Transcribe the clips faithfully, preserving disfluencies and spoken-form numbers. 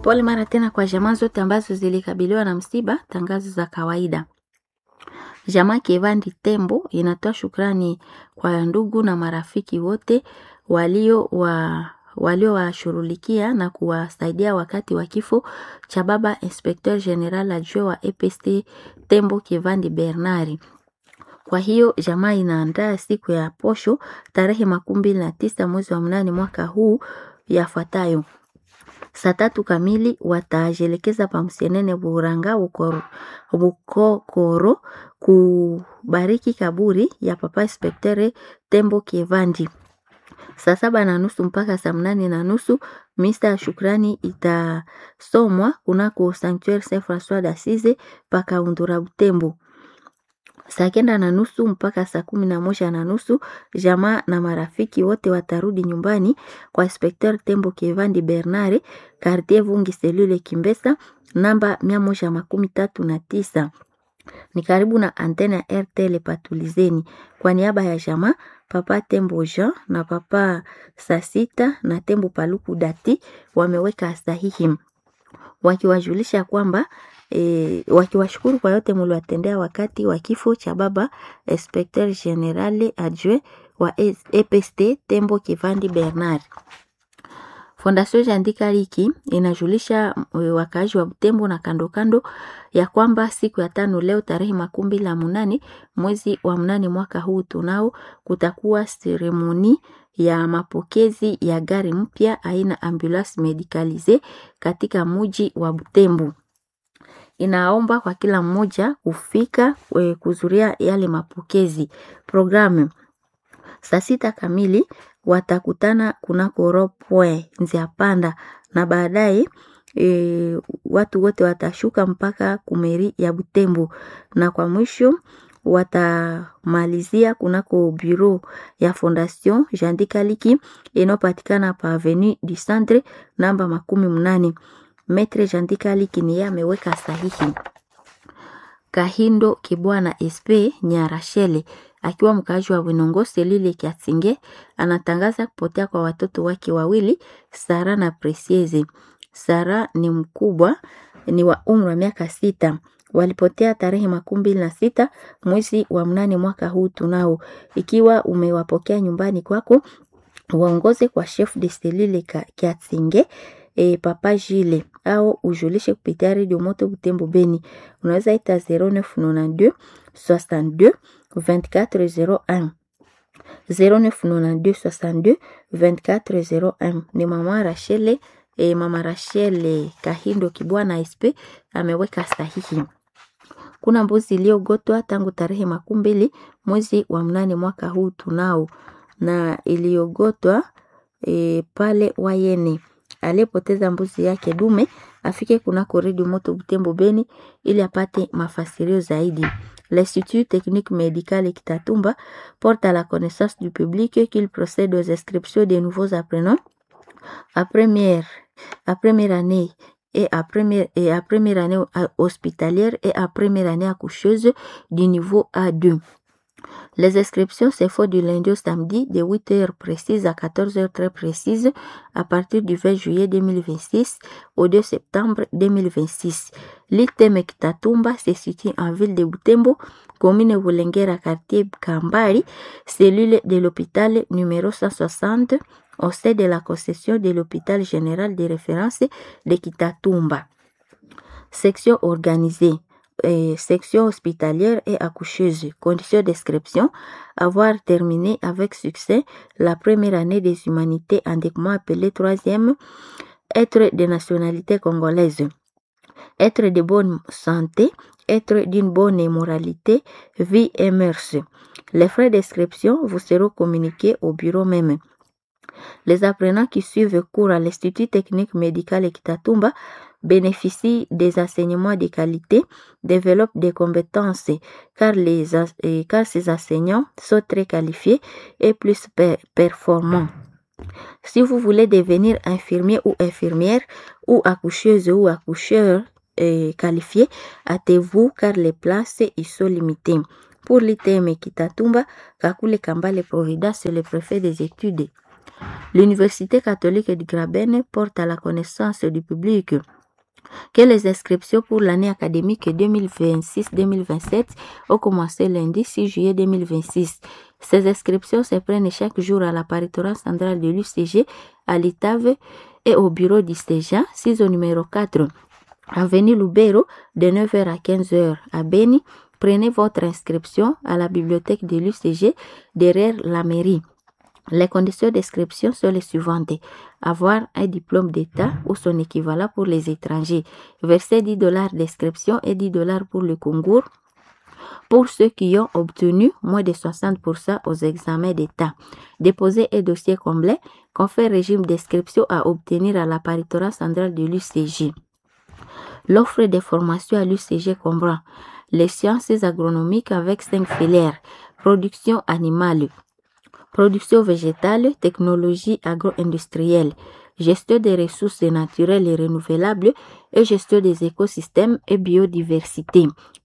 Pole mara tena kwa jamaa zote ambazo zilikabiliwa na msiba. Tangazo za kawaida. Jamaa Kevandi Tembo inatoa shukrani kwa ndugu na marafiki wote walio wa walio washughulikia na kuwasaidia wakati wa kifo cha baba Inspecteur General adjoint wa E P S T Tembo Kevandi Bernard. Kwa hiyo jamaa inaandaa siku ya posho tarehe makumi mbili na tisa mwezi wa mnane mwaka huu yafuatayo. Saa tatu kamili watajelekeza pa Msenene Buranga ukoro, Bukokoro kubariki kaburi ya papa Inspecteur Tembo Kevandi. Saa saba na nusu mpaka saa mnane na nusu misa ya shukrani itasomwa kunako Sanctuaire Saint François d'Assise paka Undura Butembo. Saa kenda na nusu mpaka saa kumi na moja na nusu jamaa na marafiki wote watarudi nyumbani kwa Inspecteur Tembo Kevandi Bernard, Quartier Vungi Selule Kimbesa, namba mia moja makumi tatu na tisa. Ni karibu na antena ya R T L Patulizeni. Kwa niaba ya jamaa, Papa Tembo Jean na Papa Sasita na Tembo Paluku Dati wameweka sahihi wakiwajulisha kwamba E, wakiwashukuru kwa yote mliwatendea wakati wa kifo cha baba Inspecteur General adjoint wa E P S T Tembo Kevandi Bernard. Fondation Jandika Liki inajulisha wakaaji wa Butembo na kando kando ya kwamba siku ya tano leo tarehe makumi mbili na munane mwezi wa mnane mwaka huu tunao kutakuwa seremoni ya mapokezi ya gari mpya aina ambulance medicalisée katika muji wa Butembo. Inaomba kwa kila mmoja kufika e, kuzuria yale mapokezi. Programu saa sita kamili watakutana kunako ropwe Nzia Panda na baadaye e, watu wote watashuka mpaka kumeri ya Butembo na kwa mwisho watamalizia kunako bureau ya Fondation Jandika Liki inopatikana pa Avenue du Centre namba makumi mnane. Metre Jandika Liki ni ameweka sahihi. Kahindo Kibwana S P Nyarashele akiwa mkaaji wa Winongo Selile Kiasinge anatangaza kupotea kwa watoto wake wawili, Sara na Precieze. Sara ni mkubwa, ni wa umri wa miaka sita. Walipotea tarehe makumi mbili na sita mwezi wa mnane mwaka huu tunao. Ikiwa umewapokea nyumbani kwako, waongoze kwa chef de Selile Kiasinge e Papa Jile au ujulishe kupitia Radio Moto Butembo Beni. Unaweza ita zero neuf neuf deux soixante-deux vingt-quatre zéro un zero neuf neuf deux soixante-deux vingt-quatre zéro un. Ni mama Rachele e mama Rachele Kahindo Kibwana S P ameweka sahihi. Kuna mbuzi iliyogotwa tangu tarehe makumi mbili mwezi wa mnane mwaka huu tunao na iliyogotwa e, pale Wayene. Aliyepoteza mbuzi yake dume afike kunako Radio Moto Butembo Beni ili apate mafasirio zaidi. L'Institut Technique Médical Kitatumba porte à la connaissance du public qu'il procède aux inscriptions des nouveaux apprenants à première, à première année et à première, et à première année hospitalière et à première année accoucheuse du niveau A deux. Les inscriptions se font du lundi au samedi de huit heures précises à quatorze heures très précises à partir du vingt juillet deux mille vingt-six au deux septembre deux mille vingt-six. L'I T M Kitatumba se situe en ville de Butembo, commune Vulengera, quartier Kambari, cellule de l'hôpital numéro cent soixante au sein de la concession de l'hôpital général de référence de Kitatumba. Section organisée. Et section hospitalière et accoucheuse. Condition d'inscription: avoir terminé avec succès la première année des humanités indiquement appelée troisième, être de nationalité congolaise, être de bonne santé, être d'une bonne moralité, vie et mœurs. Les frais d'inscription vous seront communiqués au bureau même. Les apprenants qui suivent cours à l'Institut Technique Médical Kitatumba bénéficient des enseignements de qualité, développent des compétences car, les, car ces enseignants sont très qualifiés et plus per, performants. Si vous voulez devenir infirmier ou infirmière ou accoucheuse ou accoucheur euh, qualifié, hâtez-vous car les places y sont limitées. Pour l'I T M Kitatumba, Kakule Kambale Providence, c'est le préfet des études. L'Université catholique de Graben porte à la connaissance du public que les inscriptions pour l'année académique deux mille vingt-six deux mille vingt-sept ont commencé lundi six juillet deux mille vingt-six. Ces inscriptions se prennent chaque jour à la paritorat centrale de l'U C G, à l'Itave et au bureau d'Istéja, six au numéro quatre, avenue Lubero, de neuf heures à quinze heures à Beni. Prenez votre inscription à la bibliothèque de l'U C G derrière la mairie. Les conditions d'inscription sont les suivantes. Avoir un diplôme d'État ou son équivalent pour les étrangers. Verser dix dollars d'inscription et dix dollars pour le concours pour ceux qui ont obtenu moins de soixante pour cent aux examens d'État. Déposer un dossier complet, confère régime d'inscription à obtenir à la paritorat centrale de l'U C G. L'offre de formation à l'U C G comprend les sciences agronomiques avec cinq filières, production animale, production végétale, technologie agro-industrielle, gestion des ressources naturelles et renouvelables et gestion des écosystèmes et biodiversité.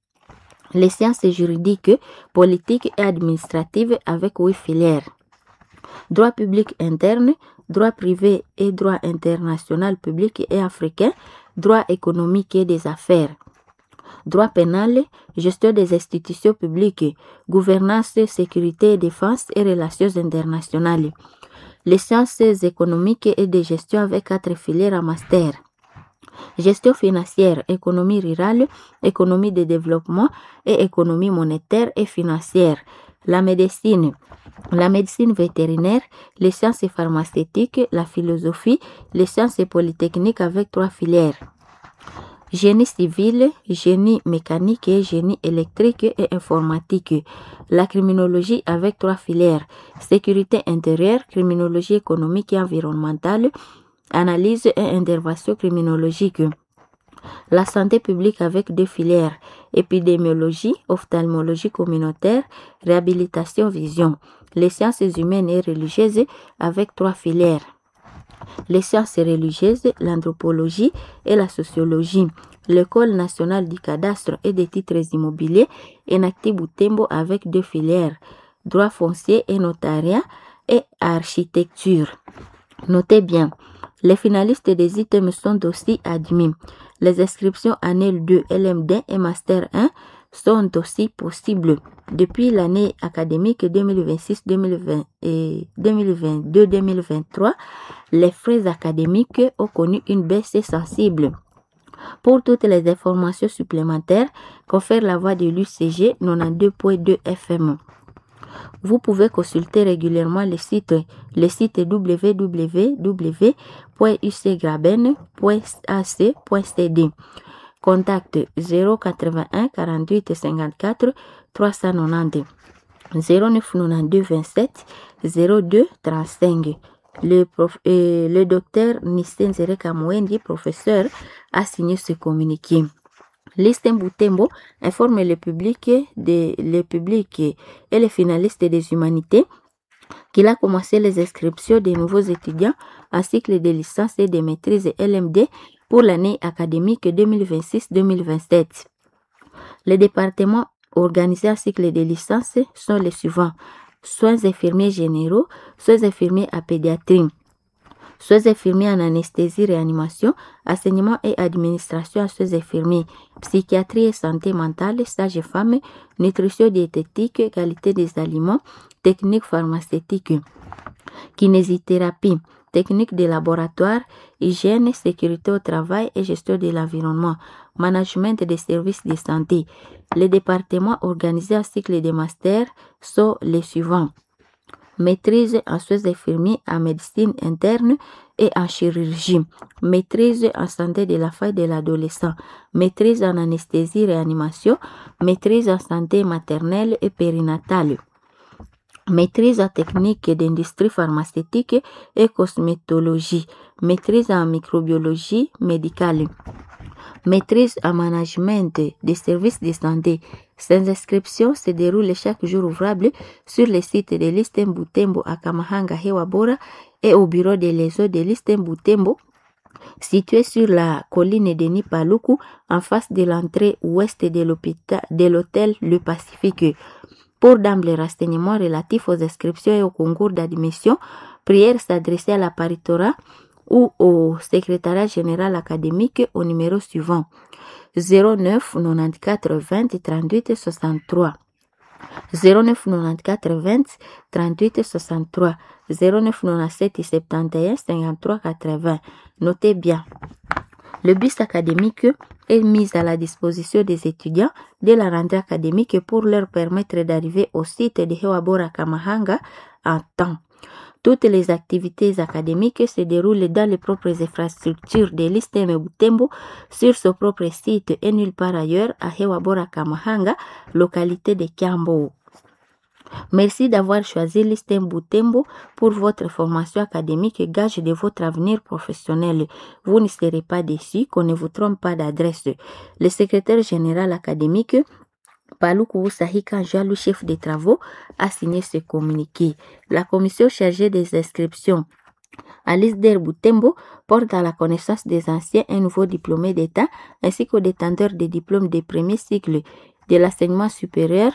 Les sciences juridiques, politiques et administratives avec huit filières. Droit public interne, droit privé et droit international public et africain, droit économique et des affaires. Droit pénal, gestion des institutions publiques, gouvernance, sécurité et défense et relations internationales. Les sciences économiques et de gestion avec quatre filières à master. Gestion financière, économie rurale, économie de développement et économie monétaire et financière. La médecine, la médecine vétérinaire, les sciences pharmaceutiques, la philosophie, les sciences polytechniques avec trois filières. Génie civil, génie mécanique et génie électrique et informatique. La criminologie avec trois filières. Sécurité intérieure, criminologie économique et environnementale, analyse et intervention criminologique. La santé publique avec deux filières. Épidémiologie, ophtalmologie communautaire, réhabilitation vision. Les sciences humaines et religieuses avec trois filières. Les sciences religieuses, l'anthropologie et la sociologie. L'École nationale du cadastre et des titres immobiliers, Enacti Butembo avec deux filières, droit foncier et notariat et architecture. Notez bien, les finalistes des items sont aussi admis. Les inscriptions année deux, L M D et Master un sont aussi possibles. Depuis l'année académique deux mille vingt-six deux mille vingt et deux mille vingt-deux deux mille vingt-trois, les frais académiques ont connu une baisse sensible. Pour toutes les informations supplémentaires, confère la voix de l'U C G quatre-vingt-douze point deux F M. Vous pouvez consulter régulièrement le site, le site w w w point u c graben point a c point c d. Contact zéro quatre-vingt-un quarante-huit cinquante-quatre trois cent quatre-vingt-dix, zéro neuf quatre-vingt-douze vingt-sept zéro deux trente-cinq. Le, prof, euh, le docteur Nisten Zereka Mwendi, professeur, a signé ce communiqué. L'Istem Butembo informe le public, de, le public et les finalistes des humanités qu'il a commencé les inscriptions des nouveaux étudiants à cycle de licence et de maîtrise L M D pour l'année académique deux mille vingt-six deux mille vingt-sept. Les départements organisés à cycle de licence sont les suivants: soins infirmiers généraux, soins infirmiers à pédiatrie, soins infirmiers en anesthésie réanimation, enseignement et administration à soins infirmiers, psychiatrie et santé mentale, sage-femme, nutrition diététique, qualité des aliments, technique pharmaceutique, kinésithérapie, technique de laboratoire, hygiène, sécurité au travail et gestion de l'environnement, management des services de santé. Les départements organisés à cycle de master sont les suivants: maîtrise en soins infirmiers en médecine interne et en chirurgie, maîtrise en santé de la femme et de l'adolescent, maîtrise en anesthésie réanimation, maîtrise en santé maternelle et périnatale, maîtrise en technique d'industrie pharmaceutique et cosmétologie, maîtrise en microbiologie médicale, maîtrise en management des services de santé. Ces inscriptions se déroulent chaque jour ouvrable sur le site de l'Istem Butembo à Kamahanga Hewabora et au bureau de l'E S O de l'Istem Butembo, situé sur la colline de Nipaluku en face de l'entrée ouest de l'hôpital de l'hôtel Le Pacifique. Pour d'amples renseignements relatifs aux inscriptions et au concours d'admission, prière s'adresser à la paritorat ou au secrétariat général académique au numéro suivant zéro neuf quatre-vingt-quatorze vingt trente-huit soixante-trois. zéro neuf quatre-vingt-quatorze vingt trente-huit soixante-trois, zéro neuf quatre-vingt-dix-sept soixante et un cinquante-trois quatre-vingts. Notez bien. Le bus académique est mis à la disposition des étudiants dès la rentrée académique pour leur permettre d'arriver au site de Hewabora Kamahanga en temps. Toutes les activités académiques se déroulent dans les propres infrastructures de l'I S T E M Butembo sur son propre site et nulle part ailleurs à Hewabora Kamahanga, localité de Kiambo. Merci d'avoir choisi l'I S T E M Butembo pour votre formation académique, gage de votre avenir professionnel. Vous ne serez pas déçus qu'on ne vous trompe pas d'adresse. Le secrétaire général académique Paluku Sahika Jalou, chef des travaux, a signé ce communiqué. La commission chargée des inscriptions à l'I S D E R Butembo porte à la connaissance des anciens et nouveaux diplômés d'État ainsi qu'aux détenteurs des diplômes de premier cycle de l'enseignement supérieur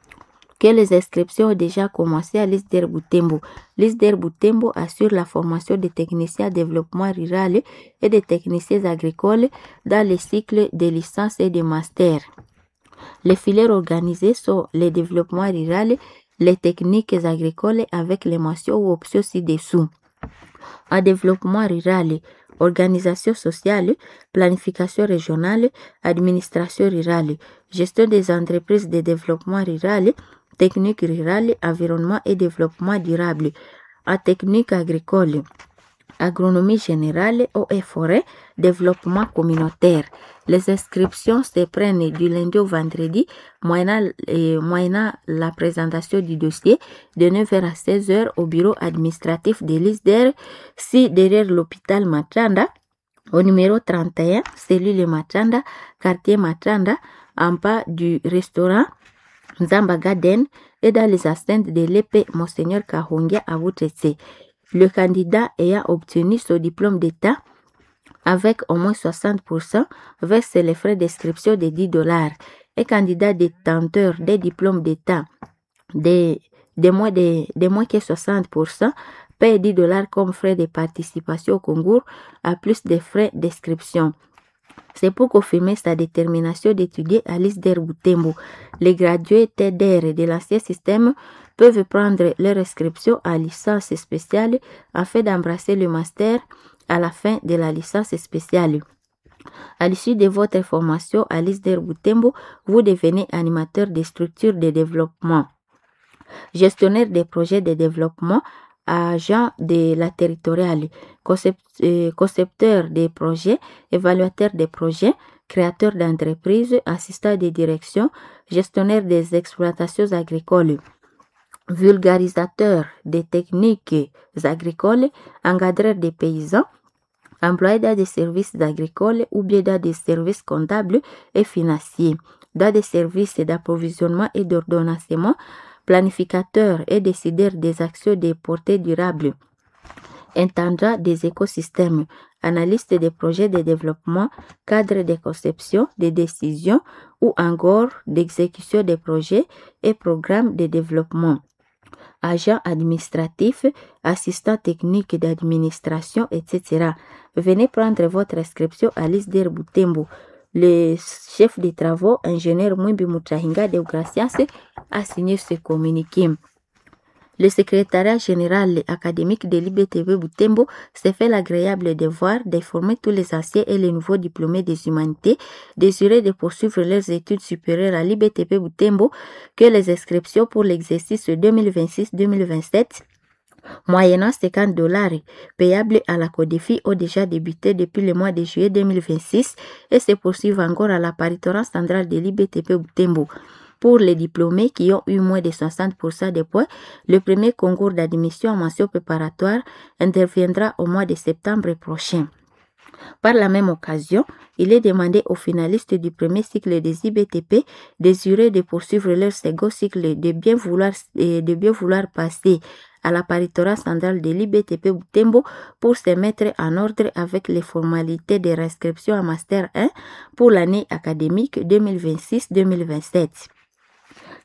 que les inscriptions ont déjà commencé à l'I S D E R Butembo. L'I S D E R Butembo assure la formation des techniciens en développement rural et des techniciens agricoles dans les cycles de licence et de master. Les filières organisées sont le développement rural, les techniques agricoles avec les mentions ou options ci-dessous. En développement rural, organisation sociale, planification régionale, administration rurale, gestion des entreprises de développement rural, technique rurale, environnement et développement durable. En technique agricole, agronomie générale, eau et forêt, développement communautaire. Les inscriptions se prennent du lundi au vendredi, moyennant, euh, moyennant la présentation du dossier de neuf heures à seize heures au bureau administratif de l'I S D E R, si derrière l'hôpital Matanda, au numéro trente et un, cellule Matanda, quartier Matanda, en bas du restaurant Nzamba Garden et dans les enceintes de l'épée Monseigneur Kahongia à Boutretse. Le candidat ayant obtenu son diplôme d'État avec au moins soixante pour cent verse les frais d'inscription de dix dollars. Et candidat détenteur des diplômes d'État de, de, moins de, de moins que soixante pour cent paye dix dollars comme frais de participation au concours à plus de frais d'inscription. C'est pour confirmer sa détermination d'étudier à l'I S D E R Butembo. Les gradués T D R de l'ancien système peuvent prendre leur inscription à licence spéciale afin d'embrasser le master à la fin de la licence spéciale. À l'issue de votre formation à l'I S D E R Butembo, vous devenez animateur des structures de développement, gestionnaire des projets de développement, agent de la territoriale, concept, euh, concepteur des projets, évaluateur des projets, créateur d'entreprises, assistant de direction, gestionnaire des exploitations agricoles, vulgarisateur des techniques agricoles, encadreur des paysans, employé dans des services agricoles ou bien dans des services comptables et financiers, dans des services d'approvisionnement et d'ordonnancement, planificateur et décideur des actions de portée durable, intendant des écosystèmes, analyste des projets de développement, cadre de conception, de décision ou encore d'exécution des projets et programmes de développement, agent administratif, assistant technique d'administration, et cetera. Venez prendre votre inscription à l'I S D E R Butembo. Le chef des travaux, ingénieur Mwimbi Mutrahinga de Gracias, a signé ce communiqué. Le secrétariat général académique de l'I B T B Butembo s'est fait l'agréable devoir d'informer tous les anciens et les nouveaux diplômés des humanités désireux de poursuivre leurs études supérieures à l'I B T B Butembo que les inscriptions pour l'exercice deux mille vingt-six deux mille vingt-sept moyennant cinquante dollars payables à la Codefi ont déjà débuté depuis le mois de juillet deux mille vingt-six et se poursuivent encore à la paritorat centrale de l'I B T P Butembo. Pour les diplômés qui ont eu moins de soixante pour cent des points, le premier concours d'admission en mention préparatoire interviendra au mois de septembre prochain. Par la même occasion, il est demandé aux finalistes du premier cycle des I B T P désireux de poursuivre leur second cycle de bien vouloir, de bien vouloir passer à la paritorat centrale de l'I B T P Butembo pour se mettre en ordre avec les formalités de réinscription à Master un pour l'année académique deux mille vingt-six deux mille vingt-sept.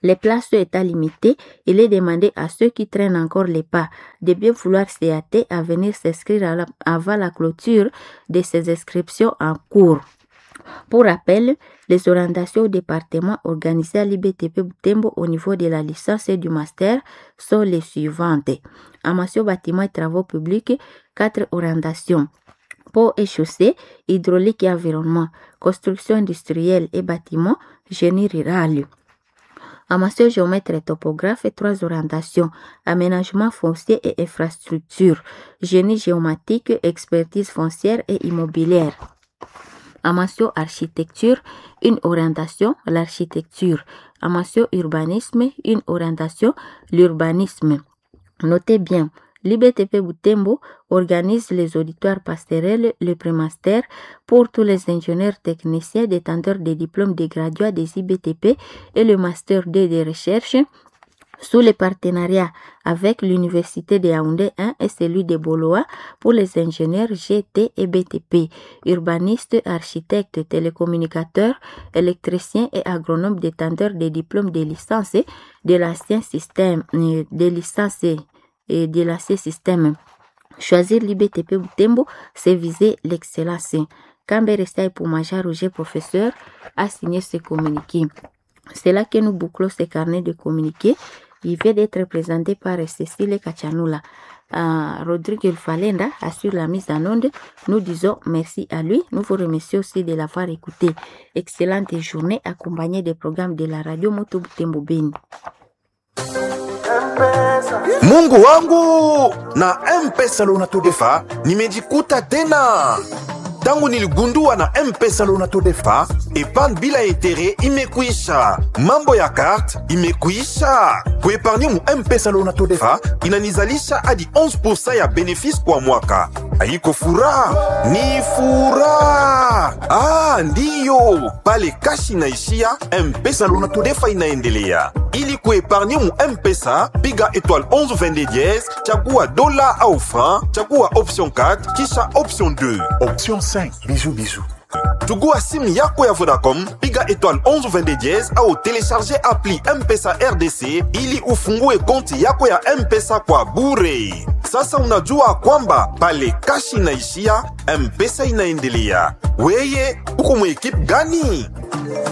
Les places étant limitées, il est demandé à ceux qui traînent encore les pas de bien vouloir s'y hâter à venir s'inscrire avant la clôture de ces inscriptions en cours. Pour rappel, les orientations au département organisées à l'I B T P Butembo au niveau de la licence et du master sont les suivantes. Amation bâtiment et travaux publics, quatre orientations. Pont et chaussée, hydraulique et environnement, construction industrielle et bâtiment, génie rural. Amation géomètre et topographe et trois orientations, aménagement foncier et infrastructure, génie géomatique, expertise foncière et immobilière. Amation architecture, une orientation, l'architecture. Amation urbanisme, une orientation, l'urbanisme. Notez bien, l'I B T P Butembo organise les auditoires passerelles, le prémaster pour tous les ingénieurs techniciens détenteurs des diplômes de graduats des I B T P et le master deux de recherche sous le partenariat avec l'Université de Yaoundé un et celui de Boloa pour les ingénieurs G T et B T P, urbanistes, architectes, télécommunicateurs, électriciens et agronomes détenteurs des diplômes de licence de l'ancien système, de licence et de l'ancien système. Choisir l'I B T P Butembo, c'est viser l'excellence. Camber Stay pour Maja Roger, professeur, a signé ce communiqué. C'est là que nous bouclons ce carnet de communiqués. Il vient d'être présenté par Cécile Kachanula. Euh, Rodrigue Falenda assure la mise en onde. Nous disons merci à lui. Nous vous remercions aussi de l'avoir écouté. Excellente journée accompagnée des programmes de la radio Moto Butembo Beni. Mungu wangu, na M-Pesa Lonato-Defa nimejikuta tena. Tangu niligundua na M-Pesa Lonato-Defa, epargne bila etere imekuisha. Mambo ya kart imekuisha. Kuepargne mu M-Pesa Lonato-Defa inanizalisha hadi onze pourcent ya benefisi kwa mwaka. Haiko furaha, ni furaha. Ah, ndiyo. Pale kashi inaishia, M-Pesa Lonato-Defa inaendelea. Ili kuepargne mu M-Pesa, piga étoile onze vingt-deux dièse, chagua dola au franc, chagua option quatre, kisha option deux. Option cinq, bisous bisous. Chugua simu yako ya Vodacom, piga étoile onze vingt-deux dièse au télécharger appli M-Pesa R D C ili ufungue konti yako ya M-Pesa kwa bure. Sasa unajua kwamba pale kashi inaishia, M-Pesa inaendelea. Weye, uko mu ekipe gani?